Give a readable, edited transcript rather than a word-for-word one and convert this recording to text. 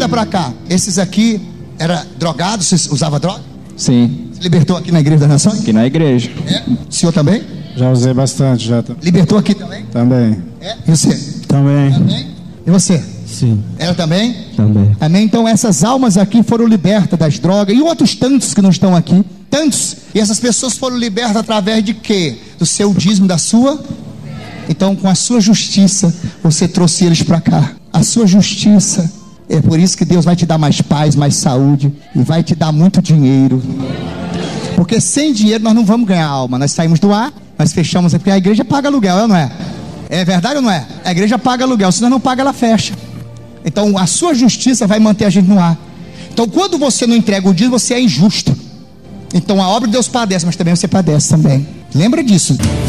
Olha para cá. Esses aqui era drogado? Você usava droga? Sim. Você libertou aqui na Igreja das Nações? Aqui na igreja. É. O senhor também? Já usei bastante, já. Libertou aqui também? Também. É. E você? Também. Também. E você? Sim. Ela também? Também. Amém? Então essas almas aqui foram libertas das drogas. E outros tantos que não estão aqui. Tantos. E essas pessoas foram libertas através de quê? Do seu dízimo, da sua? Então com a sua justiça, você trouxe eles para cá. A sua justiça. É por isso que Deus vai te dar mais paz, mais saúde. E vai te dar muito dinheiro. Porque sem dinheiro nós não vamos ganhar alma. Nós saímos do ar, nós fechamos, porque a igreja paga aluguel, não é? É verdade ou não é? A igreja paga aluguel, se nós não paga, ela fecha. Então a sua justiça vai manter a gente no ar. Então quando você não entrega o dízimo, você é injusto. Então a obra de Deus padece, mas também você padece também. Lembra disso.